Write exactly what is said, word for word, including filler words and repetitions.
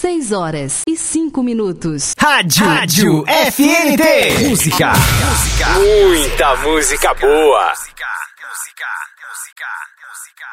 seis horas e cinco minutos. Rádio, Rádio F N T. Música. Música. Muita música boa. Música, música, música, música.